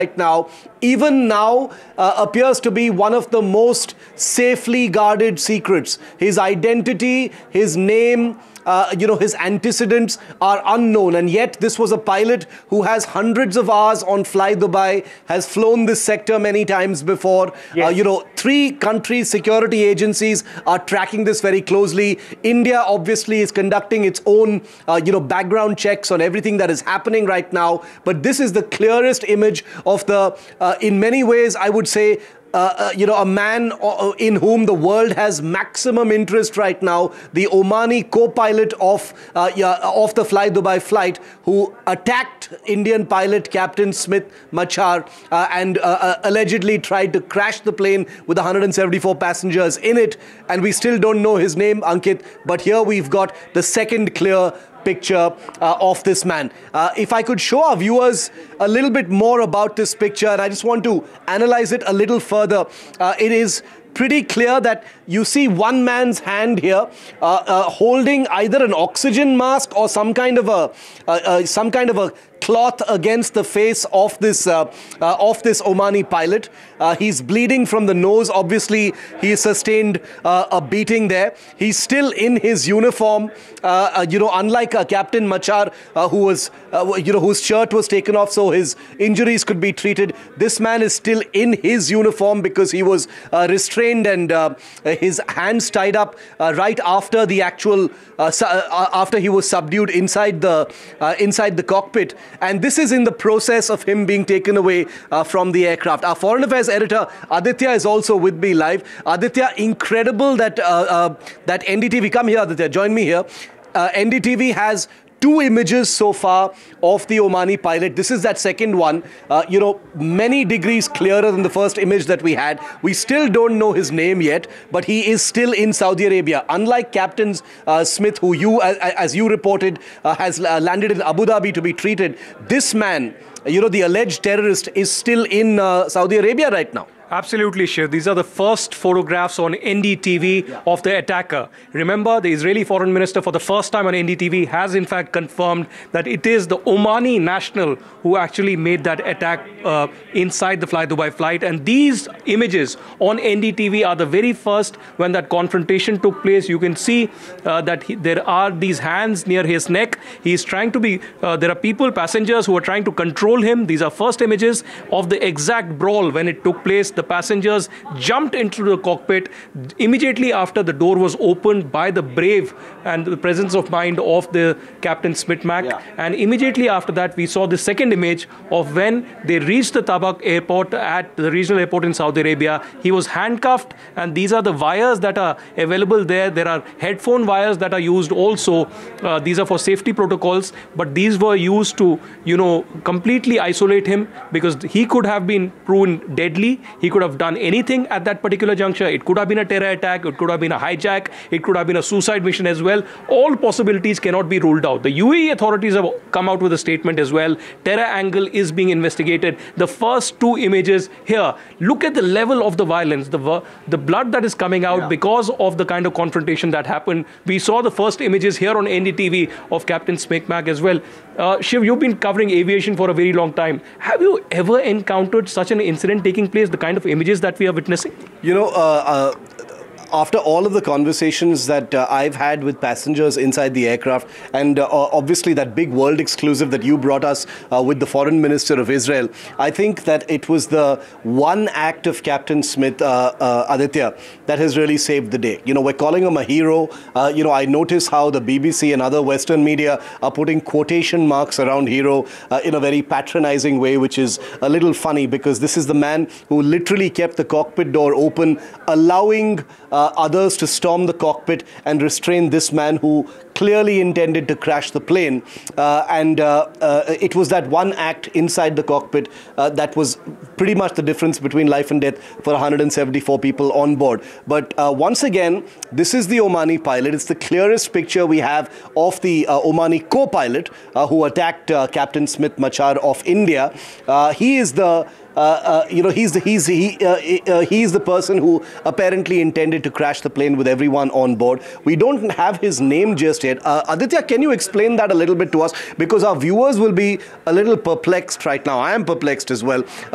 right now, even now, appears to be one of the most safely guarded secrets. His identity, his name, his antecedents are unknown, and yet this was a pilot who has hundreds of hours on Fly Dubai, has flown this sector many times before. Yes. Three countries' security agencies are tracking this very closely. India obviously is conducting its own, background checks on everything that is happening right now. But this is the clearest image of the, in many ways, I would say, a man in whom the world has maximum interest right now, the Omani co-pilot of the Fly Dubai flight, who attacked Indian pilot Captain Smith Machar and allegedly tried to crash the plane with 174 passengers in it. And we still don't know his name, Ankit, but here we've got the second clear picture of this man. If I could show our viewers a little bit more about this picture, and I just want to analyze it a little further. It is pretty clear that you see one man's hand here holding either an oxygen mask or some kind of a cloth against the face of this Omani pilot. He's bleeding from the nose. Obviously, he sustained a beating there. He's still in his uniform. Unlike Captain Machar, whose shirt was taken off so his injuries could be treated. This man is still in his uniform because he was restrained and his hands tied up right after the actual after he was subdued inside the cockpit. And this is in the process of him being taken away from the aircraft. Our Foreign Affairs editor, Aditya, is also with me live. Aditya, incredible that NDTV, come here, Aditya, join me here. NDTV has two images so far of the Omani pilot. This is that second one, many degrees clearer than the first image that we had. We still don't know his name yet, but he is still in Saudi Arabia. Unlike Captain Smith, who as you reported, has landed in Abu Dhabi to be treated, this man, the alleged terrorist, is still in Saudi Arabia right now. Absolutely, Shiv. These are the first photographs on NDTV of the attacker. Remember, the Israeli foreign minister for the first time on NDTV has in fact confirmed that it is the Omani national who actually made that attack inside the Fly Dubai flight. And these images on NDTV are the very first when that confrontation took place. You can see that there are these hands near his neck. He's trying to be, there are passengers who are trying to control him. These are first images of the exact brawl when it took place. The passengers jumped into the cockpit immediately after the door was opened by the brave and the presence of mind of the Captain Smith Machar. And immediately after that, we saw the second image of when they reached the Tabuk airport at the regional airport in Saudi Arabia. He was handcuffed, and these are the wires that are available there. There are headphone wires that are used also. These are for safety protocols, but these were used to, completely isolate him because he could have been proven deadly. He could have done anything at that particular juncture. It could have been a terror attack. It could have been a hijack. It could have been a suicide mission as well. All possibilities cannot be ruled out. The UAE authorities have come out with a statement as well. Terror angle is being investigated. The first two images here, look at the level of the violence, the blood that is coming out because of the kind of confrontation that happened. We saw the first images here on NDTV of Captain Smith Machar as well. Shiv, you've been covering aviation for a very long time. Have you ever encountered such an incident taking place, the kind of images that we are witnessing? After all of the conversations that I've had with passengers inside the aircraft, and obviously that big world exclusive that you brought us with the foreign minister of Israel, I think that it was the one act of Captain Smith, Aditya, that has really saved the day. We're calling him a hero. I notice how the BBC and other Western media are putting quotation marks around hero in a very patronizing way, which is a little funny because this is the man who literally kept the cockpit door open, allowing others to storm the cockpit and restrain this man who clearly intended to crash the plane. It was that one act inside the cockpit that was pretty much the difference between life and death for 174 people on board. But once again, this is the Omani pilot. It's the clearest picture we have of the Omani co-pilot who attacked Captain Smith Machar of India. He is the he's the person who apparently intended to crash the plane with everyone on board. We don't have his name just yet. Aditya, can you explain that a little bit to us? Because our viewers will be a little perplexed right now. I am perplexed as well.